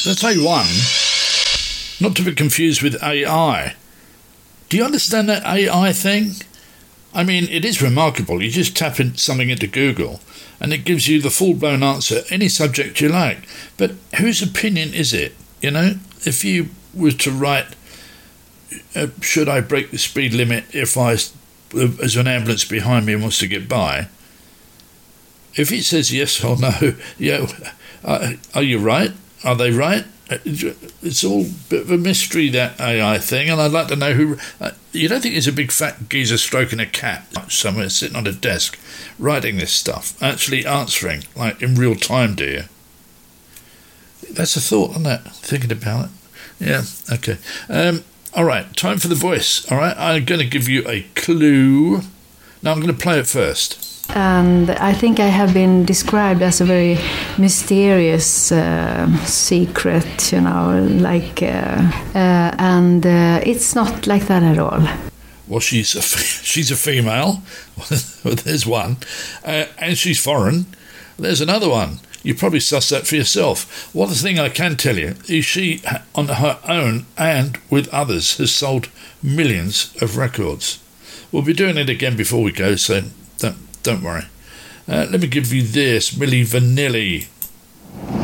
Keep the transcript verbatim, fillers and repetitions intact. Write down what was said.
That's A one, not to be confused with A I. Do you understand that A I thing? I mean, it is remarkable. You just tap in something into Google and it gives you the full-blown answer, any subject you like. But whose opinion is it? You know, if you were to write, uh, should I break the speed limit if I, uh, as an ambulance behind me wants to get by? If it says yes or no, yeah, uh, are you right? Are they right? It's all a bit of a mystery, that A I thing, and I'd like to know who... Uh, you don't think there's a big fat geezer stroking a cat somewhere, sitting on a desk, writing this stuff, actually answering, like, in real time, do you? That's a thought, isn't it? Thinking about it. Yeah, okay. Um, all right, time for the voice, all right? I'm going to give you a clue. Now I'm going to play it first. And I think I have been described as a very mysterious uh, secret, you know, like, uh, uh, and uh, it's not like that at all. Well, she's a, she's a female. There's one. Uh, and she's foreign. There's another one. You probably suss that for yourself. One thing I can tell you is she, on her own and with others, has sold millions of records. We'll be doing it again before we go, so don't Don't worry. Uh, let me give you this, Milli Vanilli.